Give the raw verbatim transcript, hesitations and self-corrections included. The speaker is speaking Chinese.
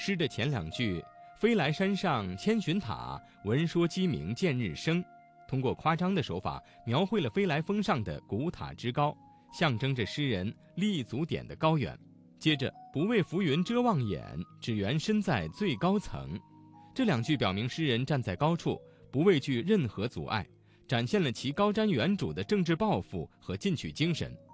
诗的前两句“飞来山上千寻塔，闻说鸡鸣见日升”，通过夸张的手法描绘了飞来峰上的古塔之高，象征着诗人立足点的高远。接着“不为浮云遮望眼，只缘身在最高层”，这两句表明诗人站在高处，不畏惧任何阻碍，展现了其高瞻远瞩的政治抱负和进取精神，